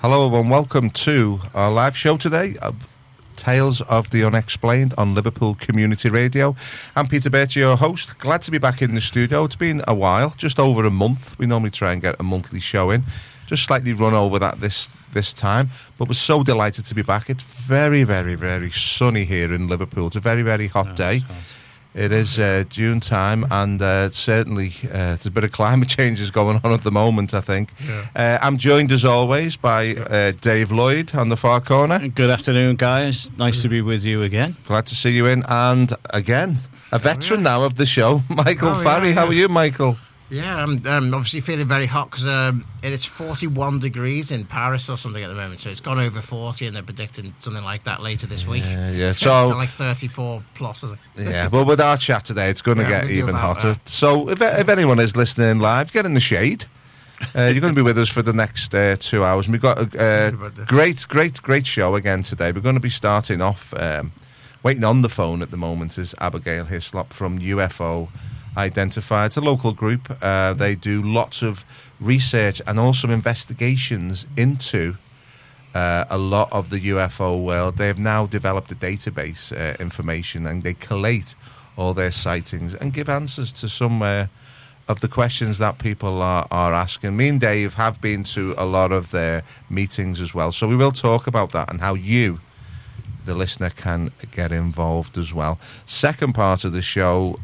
Hello and welcome to our live show today of Tales of the Unexplained on Liverpool Community Radio. I'm Peter Birch, your host. Glad to be back in the studio. It's been a while, just over a month. We normally try and get a monthly show in. Just slightly run over that this time, but we're so delighted to be back. It's very, very, very sunny here in Liverpool. It's a very, very hot day. It is June time, and certainly there's a bit of climate changes going on at the moment, I think. Yeah. I'm joined, as always, by Dave Lloyd on the far corner. Good afternoon, guys. Nice to be with you again. Glad to see you in. And, again, a veteran now of the show, Michael Farry. How are you, Michael? Yeah, I'm obviously feeling very hot because it's 41 degrees in Paris or something at the moment, so it's gone over 40 and they're predicting something like that later this week. Yeah. So like 34 plus. Yeah, but with our chat today, it's going to get even hotter. So if anyone is listening live, get in the shade. You're going to be with us for the next 2 hours. And we've got a great show again today. We're going to be starting off, waiting on the phone at the moment is Abigail Hislop from UFO Identified. It's a local group. They do lots of research and also investigations into a lot of the UFO world. They have now developed a database information, and they collate all their sightings and give answers to some of the questions that people are asking. Me and Dave have been to a lot of their meetings as well, so we will talk about that and how you, the listener, can get involved as well. Second part of the show,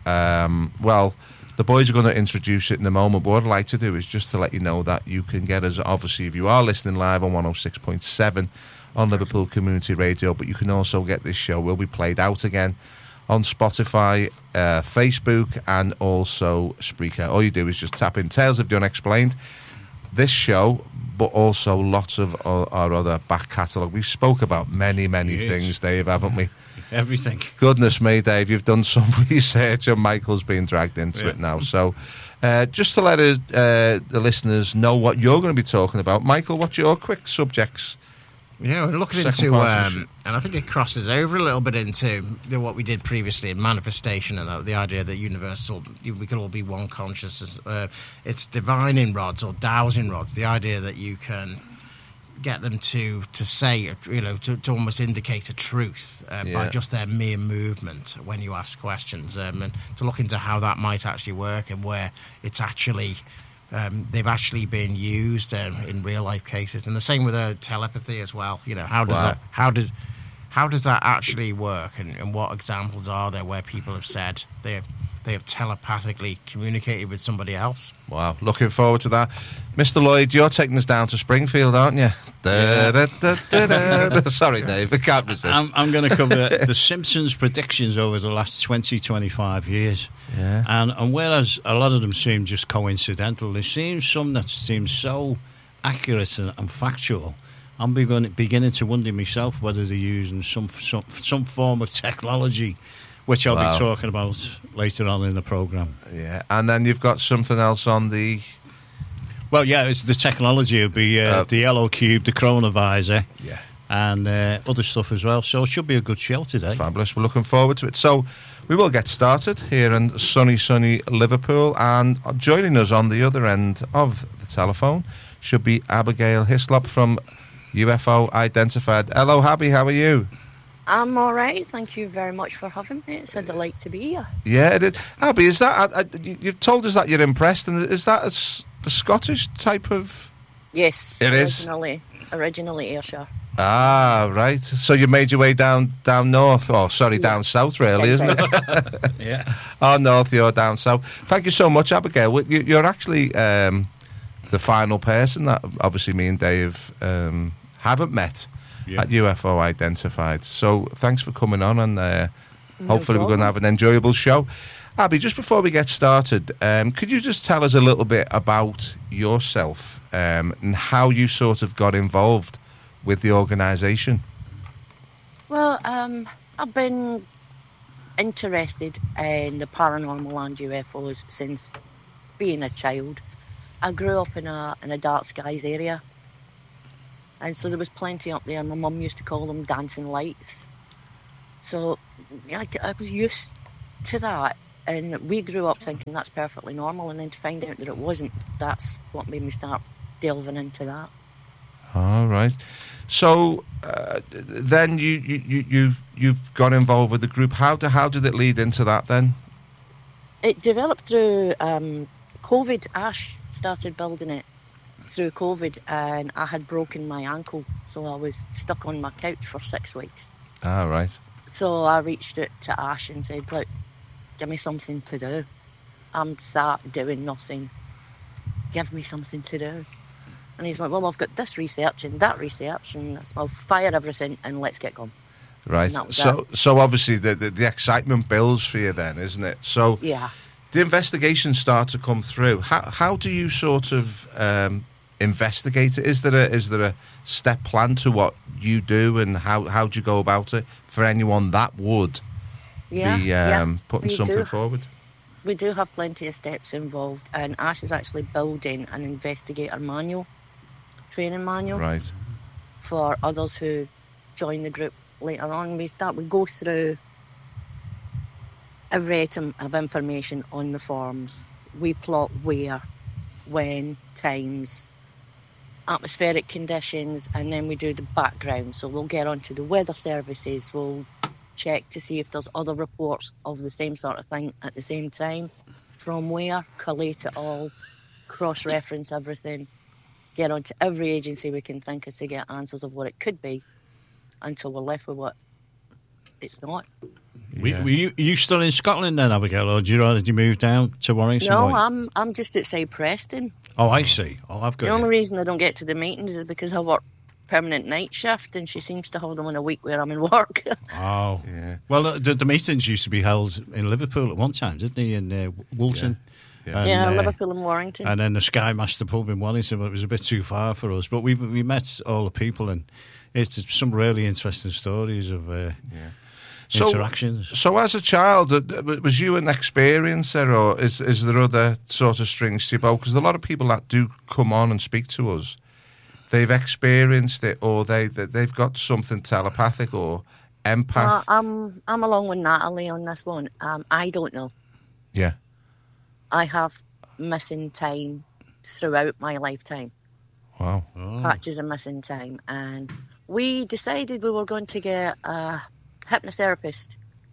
the boys are going to introduce it in a moment, but what I'd like to do is just to let you know that you can get us, obviously, if you are listening live on 106.7 on Liverpool Community Radio, but you can also get this show, will be played out again on Spotify, Facebook, and also Spreaker. All you do is just tap in Tales of the Unexplained, this show, but also lots of our other back catalogue. We've spoke about many things, Dave, haven't we? Everything. Goodness me, Dave, you've done some research, and Michael's been dragged into it now. So just to let the listeners know what you're going to be talking about, Michael, what's your quick subjects? Yeah, we're looking into, and I think it crosses over a little bit into what we did previously in manifestation, and the idea that we could all be one consciousness. It's divining rods or dowsing rods, the idea that you can get them to say, to almost indicate a truth by just their mere movement when you ask questions, and to look into how that might actually work and where it's actually... they've actually been used in real life cases, and the same with telepathy as well. How does that actually work, and what examples are there where people have said they have telepathically communicated with somebody else? Wow, looking forward to that. Mr. Lloyd, you're taking us down to Springfield, aren't you? Yeah. Sorry, Dave, I can't resist. I'm going to cover the Simpsons predictions over the last 25 years. Yeah. And whereas a lot of them seem just coincidental, there seems some that seem so accurate and factual. I'm beginning to wonder myself whether they're using some form of technology, which I'll be talking about later on in the programme. Yeah, and then you've got something else on the... Well, yeah, it's the technology. It'll be the Yellow Cube, the Chronovisor, and other stuff as well. So it should be a good show today. Fabulous. We're looking forward to it. So we will get started here in sunny Liverpool, and joining us on the other end of the telephone should be Abigail Hislop from UFO Identified. Hello, Abby, how are you? I'm all right. Thank you very much for having me. It's a delight to be here. Yeah, it is. Abby, is that... you've told us that you're impressed, and is that the Scottish type of... Yes. It is? Originally Ayrshire. Ah, right. So you made your way down north. Oh, sorry, down south, really, isn't it? Yeah. Oh, north, you're down south. Thank you so much, Abigail. You're actually the final person that, obviously, me and Dave haven't met at UFO Identified. So thanks for coming on, and hopefully we're going to have an enjoyable show. Abby, just before we get started, could you just tell us a little bit about yourself and how you sort of got involved with the organisation? Well, I've been interested in the paranormal and UFOs since being a child. I grew up in a dark skies area, and so there was plenty up there. My mum used to call them dancing lights. So I was used to that, and we grew up thinking that's perfectly normal, and then to find out that it wasn't, that's what made me start delving into that. All right. So then you've got involved with the group. How did it lead into that then? It developed through COVID. Ash started building it through COVID, and I had broken my ankle, so I was stuck on my couch for 6 weeks. All right. So I reached out to Ash and said, look, give me something to do. I'm sat doing nothing. Give me something to do. And he's like, well, I've got this research and that research, and I'll fire everything and let's get going. Right. So obviously the excitement builds for you then, isn't it? So yeah. The investigations start to come through. How do you sort of investigate it? Is there a step plan to what you do, and how do you go about it for anyone that would be putting something forward? We do have plenty of steps involved, and Ash is actually building an investigator manual, training manual, right, for others who join the group later on. We go through every item of information on the forms. We plot where, when, times, atmospheric conditions, and then we do the background. So we'll get onto the weather services, we'll check to see if there's other reports of the same sort of thing at the same time, from where, collate it all, cross-reference everything, get onto every agency we can think of to get answers of what it could be, until we're left with what it's not. Yeah. Were you still in Scotland then, Abigail, or did you move down to Warrington? No, I'm just outside Preston. Oh, I see. Oh, I've got the only reason I don't get to the meetings is because I work permanent night shift, and she seems to hold them in a week where I'm in work. Oh, yeah. Well, the meetings used to be held in Liverpool at one time, didn't they? In Woolton. Yeah, Liverpool and Warrington. And then the Skymaster pub in Wellington, but it was a bit too far for us. But we met all the people, and it's some really interesting stories of interactions. So as a child, was you an experiencer, or is there other sort of strings to your bow? Because a lot of people that do come on and speak to us, they've experienced it, or they've got something telepathic or empath. I'm along with Natalie on this one. I don't know. Yeah. I have missing time throughout my lifetime. Wow. Patches of missing time. And we decided we were going to get a hypnotherapist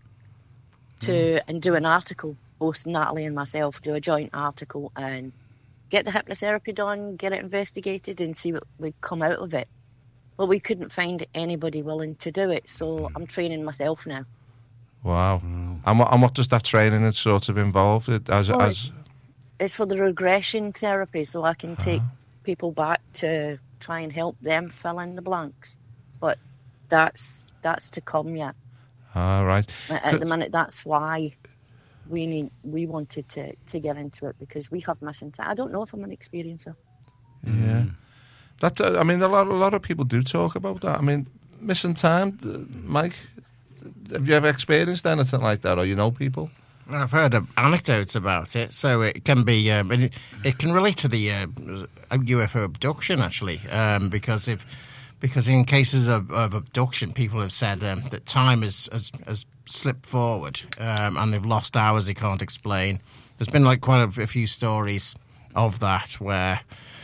and do an article. Both Natalie and myself do a joint article and get the hypnotherapy done, get it investigated, and see what would come out of it. But we couldn't find anybody willing to do it, so I'm training myself now. Wow. And what does that training sort of involve? It's for the regression therapy, so I can take people back to try and help them fill in the blanks. But that's to come yet. All right. At the minute, that's why we wanted to get into it, because we have missing time. I don't know if I'm an experiencer. Yeah. That I mean, a lot of people do talk about that. I mean, missing time, Mike. Have you ever experienced anything like that, or you know people? I've heard anecdotes about it, so it can be. It can relate to the UFO abduction, actually, because in cases of abduction, people have said that time has slipped forward, and they've lost hours they can't explain. There's been quite a few stories of that where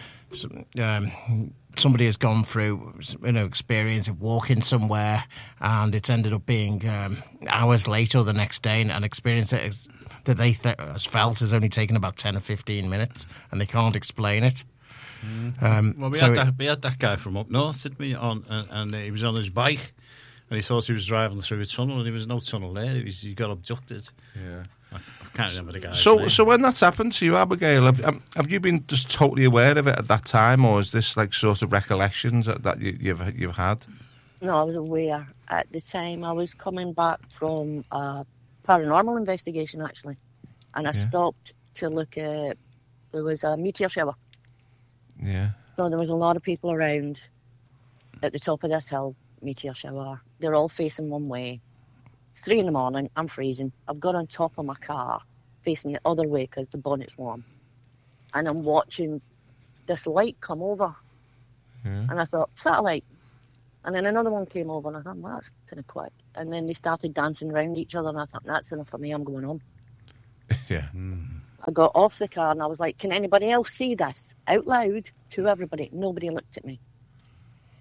somebody has gone through experience of walking somewhere, and it's ended up being hours later or the next day, and an experience that they felt has only taken about 10 or 15 minutes, and they can't explain it. Well, we had that guy from up north, didn't we? And he was on his bike, and he thought he was driving through a tunnel, and there was no tunnel there. He got abducted. Yeah. I can't remember the guy's name. So when that's happened to you, Abigail, have you been just totally aware of it at that time, or is this sort of recollections that you've had? No, I was aware at the time. I was coming back from a paranormal investigation, actually, and I stopped to look at. There was a meteor shower. Yeah. So there was a lot of people around at the top of this hill, meteor shower. They're all facing one way. It's 3 a.m, I'm freezing. I've got on top of my car, facing the other way because the bonnet's warm. And I'm watching this light come over. Yeah. And I thought, satellite. And then another one came over, and I thought, well, that's kind of quick. And then they started dancing around each other, and I thought, that's enough for me, I'm going home. Yeah. I got off the car, and I was like, can anybody else see this? Out loud to everybody. Nobody looked at me.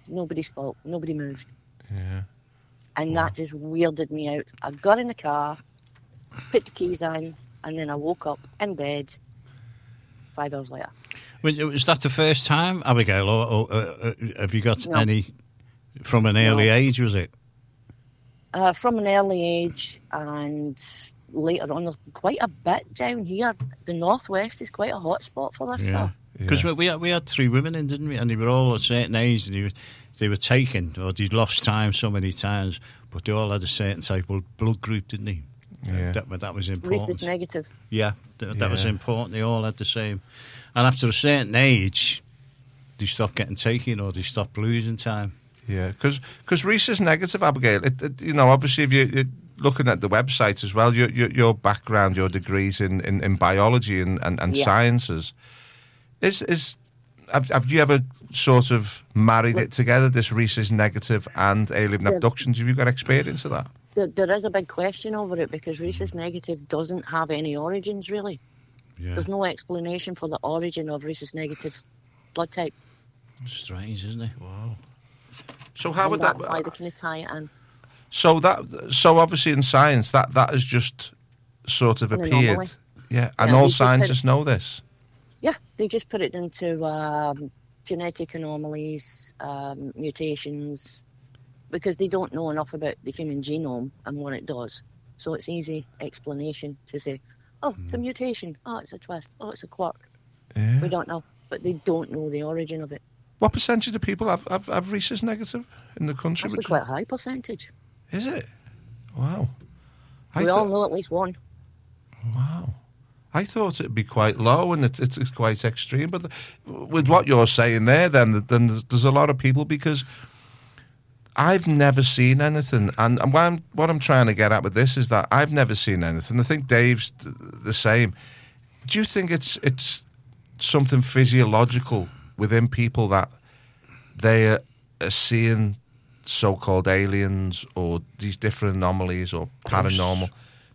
Nobody spoke. Nobody moved. Yeah. And that just weirded me out. I got in the car, put the keys in, and then I woke up in bed 5 hours later. Was that the first time, Abigail, or have you got any from an early age, was it? From an early age, and later on, there's quite a bit down here. The northwest is quite a hot spot for this stuff. Because we had 3 women in, didn't we? And they were all at a certain age, and they were taken, or they'd lost time so many times, but they all had a certain type of blood group, didn't they? Yeah. That was important. Rhesus negative. Yeah, that was important. They all had the same. And after a certain age, they stopped getting taken, or they stopped losing time. Yeah, because rhesus negative, Abigail, obviously if you're looking at the website as well, your background, your degrees in biology and sciences, have you ever sort of married it together, this rhesus negative and alien abductions? Have you got experience of that? There is a big question over it, because rhesus negative doesn't have any origins, really. Yeah. There's no explanation for the origin of rhesus negative blood type. Strange, isn't it? Wow. So how would that? Why they can tie it in? So obviously in science that has just sort of appeared. Yeah, and all scientists know this. Yeah, they just put it into genetic anomalies, mutations, because they don't know enough about the human genome and what it does. So it's easy explanation to say, oh, it's a mutation, oh, it's a twist, oh, it's a quirk. Yeah. We don't know, but they don't know the origin of it. What percentage of people have rhesus negative in the country? Actually, quite a high percentage. Is it? Wow. We all know at least one. Wow. I thought it'd be quite low, and it's quite extreme. But with what you're saying there, then there's a lot of people, because I've never seen anything. And what I'm trying to get at with this is that I've never seen anything. I think Dave's the same. Do you think it's something physiological within people that they are seeing so-called aliens or these different anomalies or paranormal?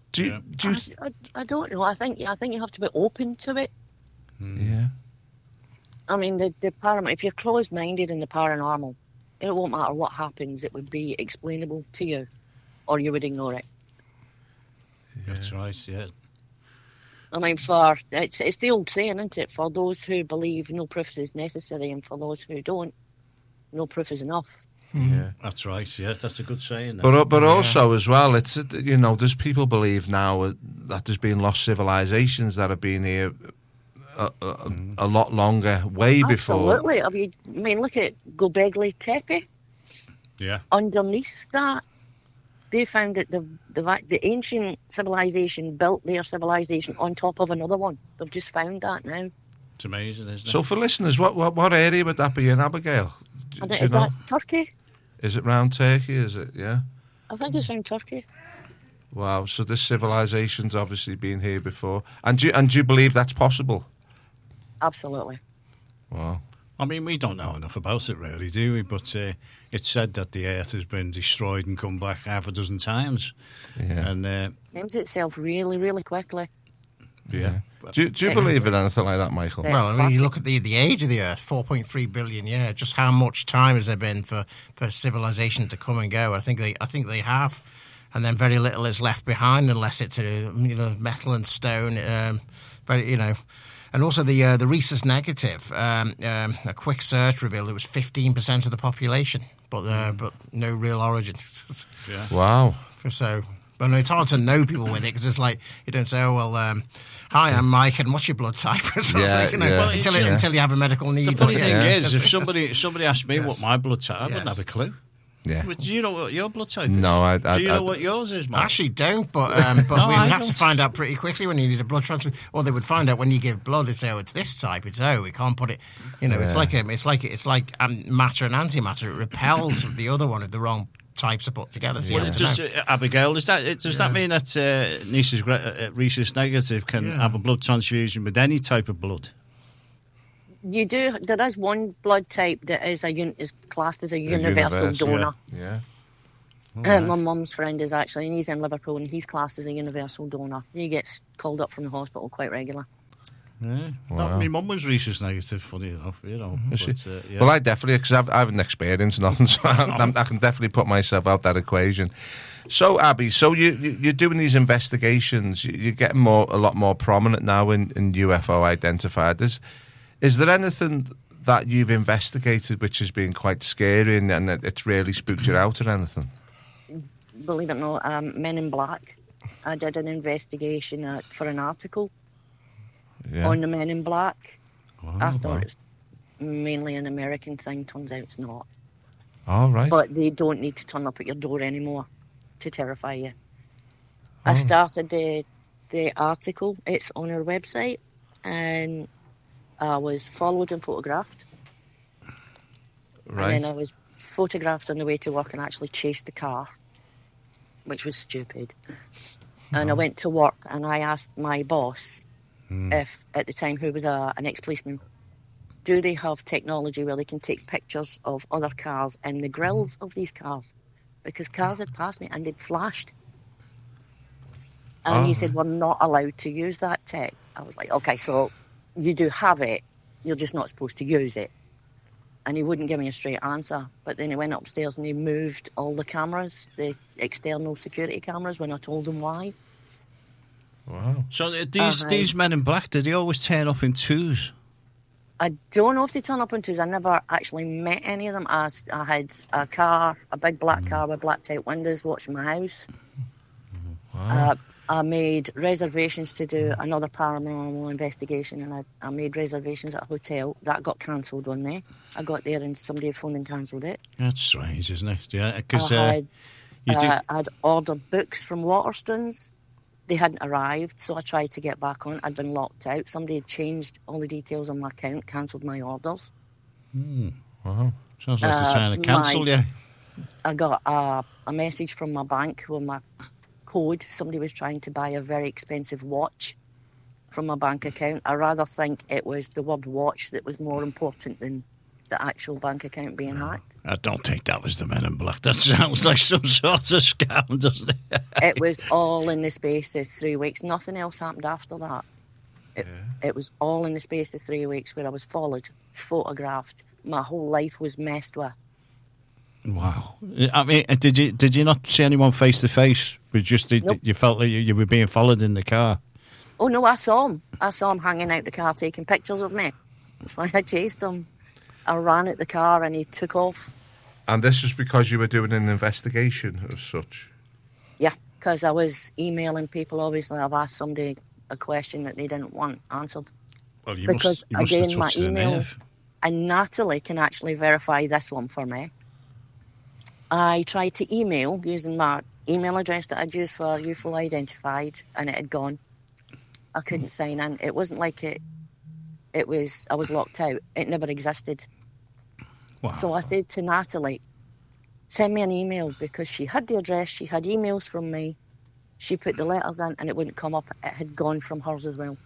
I don't know. I think you have to be open to it. Yeah. I mean, the paranormal. If you're closed-minded in the paranormal, it won't matter what happens. It would be explainable to you, or you would ignore it. Yeah. That's right. Yeah. I mean, it's the old saying, isn't it? For those who believe, no proof is necessary, and for those who don't, no proof is enough. Yeah, that's right. Yeah, that's a good saying. But also as well, it's there's people believe now that there's been lost civilizations that have been here a lot longer, way before. Absolutely. Look at Göbekli Tepe. Yeah. Underneath that, they found that the ancient civilization built their civilization on top of another one. They've just found that now. It's amazing, isn't it? So for listeners, what area would that be in, Abigail? Is that Turkey? Is it round Turkey? Is it? Yeah. I think it's round Turkey. Wow. So this civilization's obviously been here before, and do you believe that's possible? Absolutely. Wow. I mean, we don't know enough about it, really, do we? But it's said that the Earth has been destroyed and come back half a dozen times. Yeah. And names itself really, really quickly. Yeah. Do you believe in anything like that, Michael? Well, I mean, you look at the age of the Earth, 4.3 billion years. Just how much time has there been for civilization to come and go? I think they have, and then very little is left behind unless it's metal and stone. And also the rhesus negative. A quick search revealed it was 15% of the population, but no real origin. Yeah. Wow. But it's hard to know people with it, because it's like you don't say, "Oh well, hi, I'm Mike, and what's your blood type?" Until you have a medical need. The funny thing is, if somebody asked me what my blood type, I wouldn't have a clue. Yeah. Do you know what your blood type is? No, Do you know what yours is, Mike? I actually don't, but we would have to find out pretty quickly when you need a blood transfusion. Or they would find out when you give blood. They say, "Oh, it's this type." We can't put it. It's like matter and antimatter. It repels the other one if the wrong types are put together. So Abigail, does that mean that rhesus negative can have a blood transfusion with any type of blood? You do. There is one blood type that is classed as a universal donor. Yeah. My mum's friend is actually, and he's in Liverpool, and he's classed as a universal donor. He gets called up from the hospital quite regular. Yeah. Wow. My mum was rhesus negative, funny enough, you know. Yeah. Well, I definitely, because I haven't experienced nothing, so I can definitely put myself out that equation. So, Abby, you're doing these investigations. You're getting a lot more prominent now in UFO identifiers. Is there anything that you've investigated which has been quite scary and it's really spooked you out or anything? Believe it or not, Men in Black. I did an investigation for an article on the Men in Black. I thought it was mainly an American thing. Turns out it's not. All right. But they don't need to turn up at your door anymore to terrify you. I started the article. It's on our website, and I was followed and photographed. Right. And then I was photographed on the way to work and actually chased the car, which was stupid. And I went to work and I asked my boss, if at the time, who was an ex-policeman, do they have technology where they can take pictures of other cars and the grills of these cars? Because cars had passed me and they'd flashed. And he said, we're not allowed to use that tech. I was like, okay, so you do have it, you're just not supposed to use it. And he wouldn't give me a straight answer. But then he went upstairs and he moved all the cameras, the external security cameras, when I told him why. Wow. So these Men in Black, did they always turn up in twos? I don't know if they turn up in twos. I never actually met any of them. I had a car, a big black car with black type windows watching my house. Wow. I made reservations to do another paranormal investigation, and I made reservations at a hotel. That got cancelled on me. I got there and somebody had phoned and cancelled it. That's strange, isn't it? Yeah, because I had ordered books from Waterstones. They hadn't arrived, so I tried to get back on. I'd been locked out. Somebody had changed all the details on my account, cancelled my orders. Wow. Sounds like they're trying to cancel you. I got a message from my bank with my code. Somebody was trying to buy a very expensive watch from my bank account. I rather think it was the word watch that was more important than the actual bank account being hacked. I don't think that was the Men in Black. That sounds like some sort of scam, doesn't it? It was all in the space of 3 weeks. Nothing else happened after that. It was all in the space of 3 weeks where I was followed, photographed. My whole life was messed with. Wow. I mean, did you not see anyone face to face? Nope. You felt like you were being followed in the car? Oh, no, I saw him. I saw him hanging out the car taking pictures of me. That's why I chased him. I ran at the car and he took off. And this was because you were doing an investigation as such? Yeah, because I was emailing people. Obviously, I've asked somebody a question that they didn't want answered. Well, you because, must again, have my touched the email, nerve. and Natalie can actually verify this one for me. I tried to email using my email address that I'd used for UFO Identified, and it had gone. I couldn't sign in. It wasn't like I was locked out. It never existed. Wow. So I said to Natalie, send me an email, because she had the address, she had emails from me, she put the letters in and it wouldn't come up. It had gone from hers as well.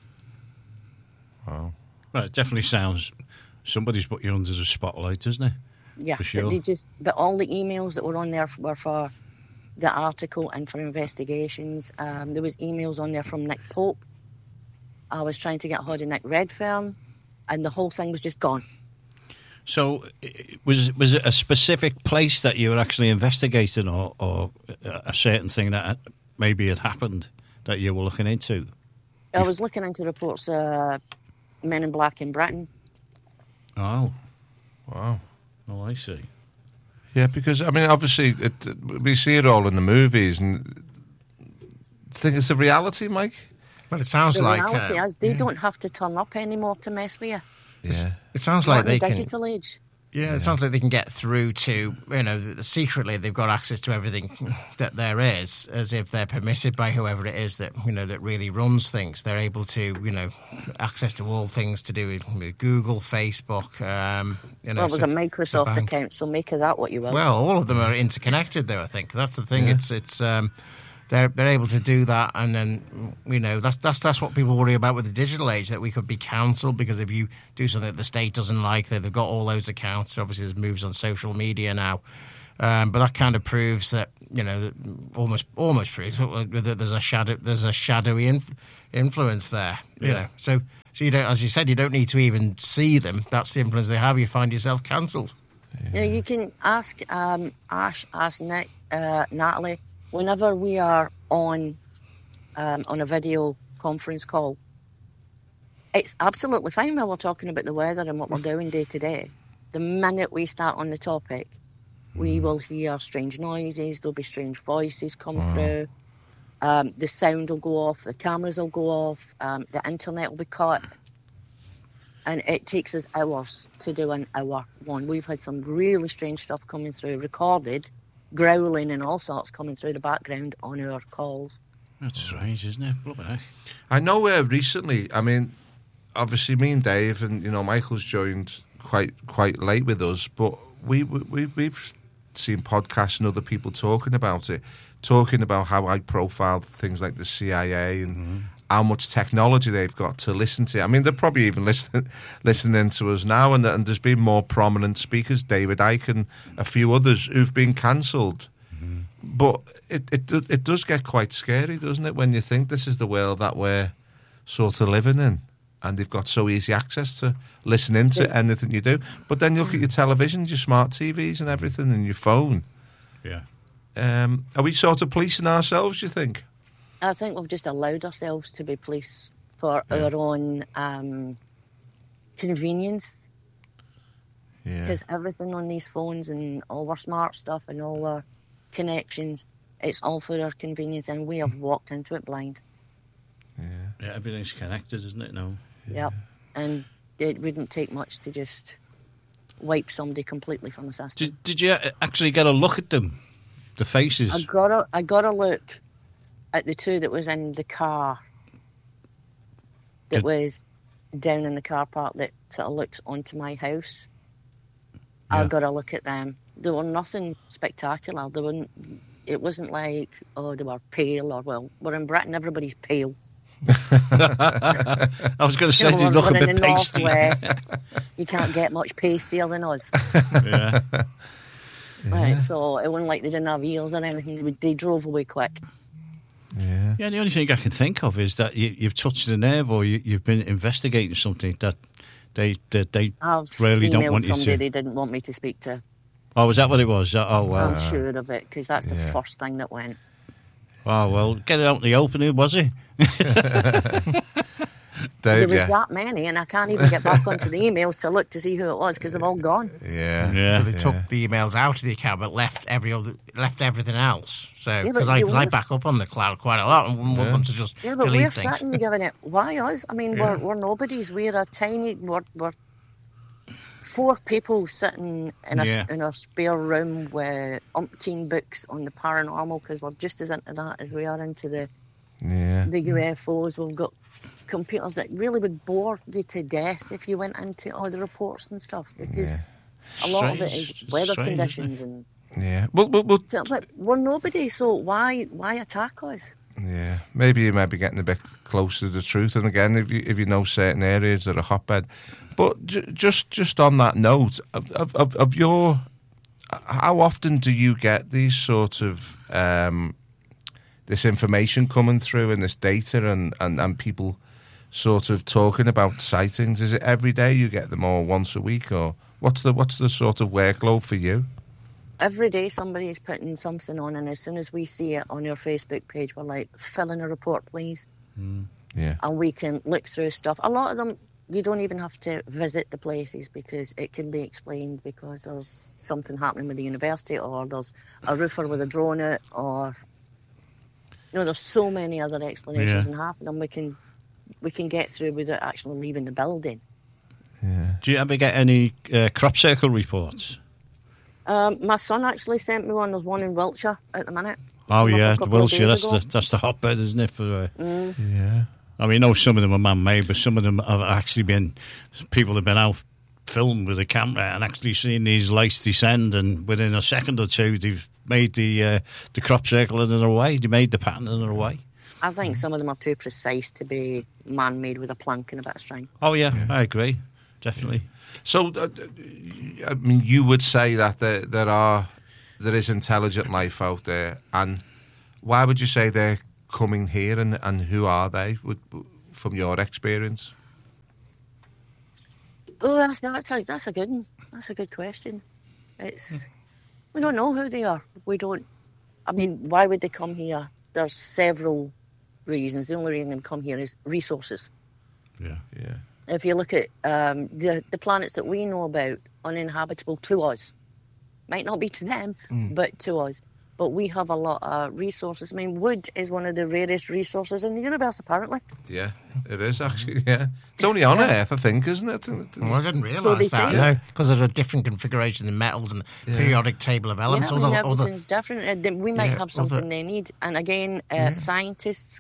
Wow. Well, it definitely sounds somebody's put you under the spotlight, doesn't it? Yeah, for sure. But all the emails that were on there were for the article and for investigations. There was emails on there from Nick Pope. I was trying to get hold of Nick Redfern, and the whole thing was just gone. So, was it a specific place that you were actually investigating, or a certain thing that maybe had happened that you were looking into? I was looking into reports of Men in Black in Britain. Oh. Wow. Oh, I see. Yeah, because, I mean, obviously, we see it all in the movies, and think it's a reality, Mike? Well, it sounds The like... reality is they don't have to turn up anymore to mess with you. Yeah. It sounds like they the can... digital age. Yeah, it sounds like they can get through to, secretly they've got access to everything that there is, as if they're permitted by whoever it is that, that really runs things. They're able to, access to all things to do with Google, Facebook, Well, it was a Microsoft account, so make of that what you will. Well, all of them are interconnected, though, I think. That's the thing. Yeah. They're able to do that, and then that's what people worry about with the digital age, that we could be cancelled because if you do something that the state doesn't like, they've got all those accounts. Obviously, there's moves on social media now, but that kind of proves that almost proves that there's a shadowy influence there. You know, so you don't, as you said, you don't need to even see them. That's the influence they have. You find yourself cancelled. Yeah, you can ask Ash, ask Nick, Natalie. Whenever we are on a video conference call, it's absolutely fine when we're talking about the weather and what we're doing day to day. The minute we start on the topic, we will hear strange noises, there'll be strange voices come through, the sound will go off, the cameras will go off, the internet will be cut, and it takes us hours to do an hour one. We've had some really strange stuff coming through, recorded, growling and all sorts coming through the background on our calls. That's strange, isn't it? Bloody heck. I know recently, I mean, obviously me and Dave and, Michael's joined quite late with us, but we've seen podcasts and other people talking about how high profile things like the CIA and how much technology they've got to listen to. I mean, they're probably even listening to us now, and there's been more prominent speakers, David Icke and a few others, who've been cancelled. But it does get quite scary, doesn't it, when you think this is the world that we're sort of living in, and they've got so easy access to listening to anything you do. But then you look at your televisions, your smart TVs and everything, and your phone. Yeah. Are we sort of policing ourselves, do you think? I think we've just allowed ourselves to be policed for our own convenience. Yeah. Because everything on these phones and all our smart stuff and all our connections, it's all for our convenience, and we have walked into it blind. Yeah, everything's connected, isn't it, now? Yep. And it wouldn't take much to just wipe somebody completely from the system. Did you actually get a look at them? The faces? I got a look at the two that was in the car that was down in the car park that sort of looks onto my house. Yeah. I got a look at them. They were nothing spectacular. It wasn't like, they were pale, or, well, we're in Britain, everybody's pale. I was going to say, they look a bit pasty. Northwest, you can't get much pastier than us. Yeah. Right, so it wasn't like they didn't have ears or anything. They drove away quick. Yeah. The only thing I can think of is that you've touched a nerve, or you've been investigating something that they really don't want you to. Somebody they didn't want me to speak to. Oh, was that what it was? Oh, wow. I'm sure of it, because that's the first thing that went. Oh, well, get it out in the open. Who was he? There was that many, and I can't even get back onto the emails to look to see who it was, because they've all gone. Yeah. So they took the emails out of the account, but left everything else. So because I back up on the cloud quite a lot, and wouldn't want them to just delete things. We're sitting giving it. Why us? I mean, we're nobodies. We're a tiny. We're 4 people sitting in a spare room with umpteen books on the paranormal, because we're just as into that as we are into the UFOs. We've got computers that really would bore you to death if you went into all the reports and stuff, because a lot of it is weather conditions and but we're nobody, so why attack us? Yeah, maybe you might be getting a bit closer to the truth, and again, if you know certain areas that are hotbed. But just on that note of your, how often do you get these sort of this information coming through and this data and people sort of talking about sightings? Is it every day you get them, or once a week, or what's the sort of workload for you? Every day somebody is putting something on, and as soon as we see it on your Facebook page, we're like, fill in a report, please. Yeah. And we can look through stuff. A lot of them, you don't even have to visit the places, because it can be explained, because there's something happening with the university, or there's a roofer with a drone out, or there's so many other explanations and happening we can get through without actually leaving the building. Yeah. Do you ever get any crop circle reports? My son actually sent me one. There's one in Wiltshire at the minute. Oh, yeah, Wiltshire, that's the hotbed, isn't it? Yeah. I mean, some of them are man-made, but some of them have actually been, people have been out filmed with a camera and actually seen these lights descend, and within a second or two, they've made the crop circle and they're away. They made the pattern and they're away. I think some of them are too precise to be man-made with a plank and a bit of string. Oh, yeah. I agree. Definitely. So, I mean, you would say that there are there is intelligent life out there, and why would you say they're coming here, and who are they, from your experience? Oh, that's a good one. That's a good question. We don't know who they are. We don't. I mean, why would they come here? There's several reasons. The only reason they come here is resources. Yeah. If you look at the planets that we know about, uninhabitable to us, might not be to them, but to us. But we have a lot of resources. I mean, wood is one of the rarest resources in the universe, apparently. Yeah, it is actually, yeah. It's only on Earth, I think, isn't it? Well, I didn't realise that, no, because there's a different configuration in metals and the periodic table of elements. Yeah, everything's different. We might have something they need. And again, scientists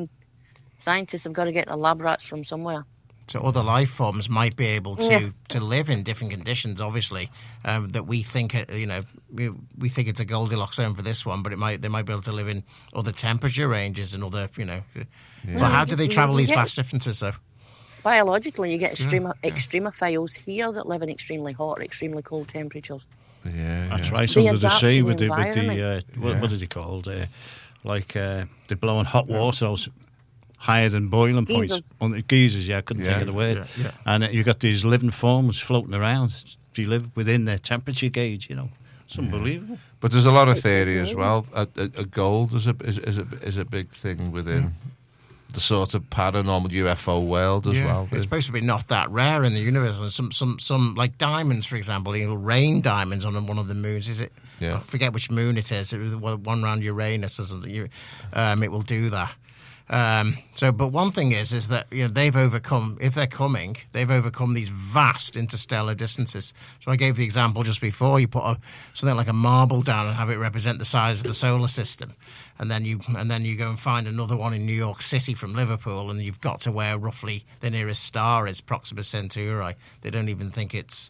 have got to get the lab rats from somewhere. So other life forms might be able to live in different conditions, obviously, that we think, we think it's a Goldilocks zone for this one, but they might be able to live in other temperature ranges and other, Well, how do they travel these vast differences, though? Biologically, you get extremophiles here that live in extremely hot or extremely cold temperatures. Yeah, that's right. Under the sea with the what are they called? They're blowing hot water. Higher than boiling points. Geysers, I couldn't think of the word. Yeah. And you've got these living forms floating around. They live within their temperature gauge, It's unbelievable. But there's a lot of theory as well. Gold is a big thing within the sort of paranormal UFO world as well. It's supposed to be not that rare in the universe. And some like diamonds, for example, rain diamonds on one of the moons. Is it? Yeah. I forget which moon it is. It was one around Uranus or something. It will do that. But one thing is that they've overcome. If they're coming, they've overcome these vast interstellar distances. So I gave the example just before. You put something like a marble down and have it represent the size of the solar system, and then you go and find another one in New York City from Liverpool, and you've got to where roughly the nearest star is, Proxima Centauri. They don't even think it's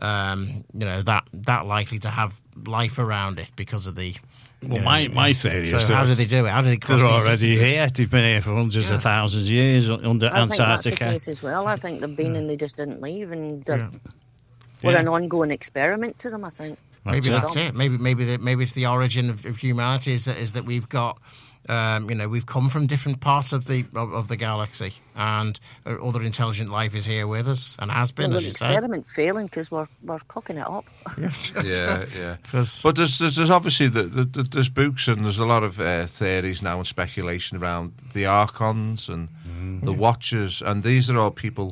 that likely to have life around it because of the. Well, my theory is how do they do it? How do they cross? They're already here. They've been here for hundreds of thousands of years under Antarctica. I think that's the case as well. I think they've been and they just didn't leave, and we're an ongoing experiment to them. I think maybe that's it. Maybe it's the origin of humanity is that we've got. We've come from different parts of the galaxy, and other intelligent life is here with us, and has been. As you say, the experiment's failing because we're cooking it up. Yes. Yeah. But there's obviously there's books and there's a lot of theories now and speculation around the Archons and the Watchers, and these are all people.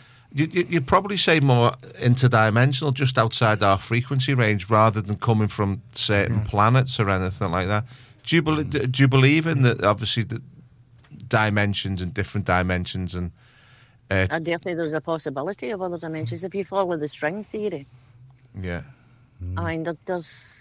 You'd probably say more interdimensional, just outside our frequency range, rather than coming from certain planets or anything like that. Do you believe in that? Obviously, the dimensions and different dimensions, and definitely there's a possibility of other dimensions if you follow the string theory. Yeah, I mean, there's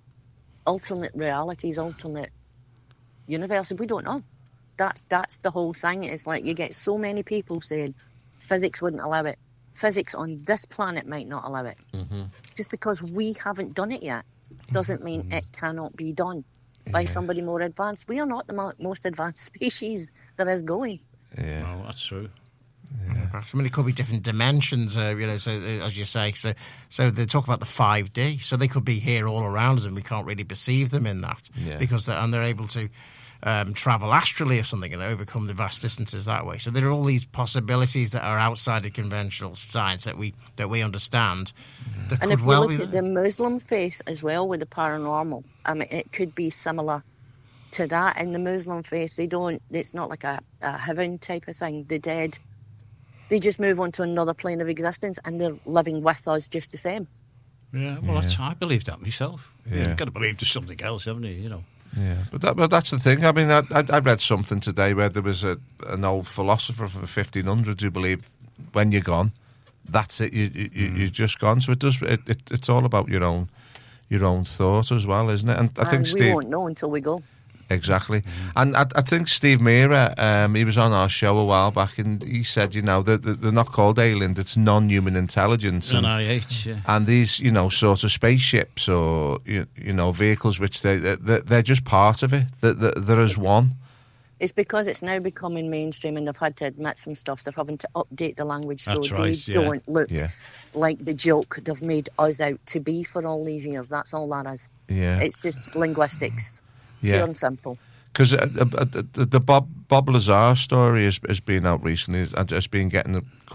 alternate realities, alternate universes. We don't know. That's the whole thing. It's like you get so many people saying physics wouldn't allow it. Physics on this planet might not allow it. Mm-hmm. Just because we haven't done it yet doesn't mean it cannot be done. By somebody more advanced. We are not the most advanced species there is going. Yeah, well, that's true. Yeah. I mean, it could be different dimensions, so as you say. So they talk about the 5D. So they could be here all around us, and we can't really perceive them in that because they're able to travel astrally or something and overcome the vast distances that way. So there are all these possibilities that are outside of conventional science that we understand. And if you look at the Muslim faith as well with the paranormal, I mean, it could be similar to that. In the Muslim faith, it's not like a heaven type of thing. The dead, they just move on to another plane of existence and they're living with us just the same. Yeah, well, I believe that myself. You've got to believe there's something else, haven't you? Yeah, but that's the thing. I mean, I read something today where there was an old philosopher from the 1500s who believed when you're gone, that's it. You're just gone. So it's all about your own thought as well, isn't it? And I think we won't know until we go. Exactly. And I think Steve Mera, he was on our show a while back, and he said, that they're not called aliens, it's non-human intelligence. NIH, yeah. And these, sort of spaceships or, vehicles, which they're just part of it. They're as one. It's because it's now becoming mainstream and they've had to admit some stuff. They're having to update the language so they don't look like the joke they've made us out to be for all these years. That's all that is. Yeah. It's just linguistics. Yeah. Pure and simple. Because the Bob Lazar story has been out recently and has been getting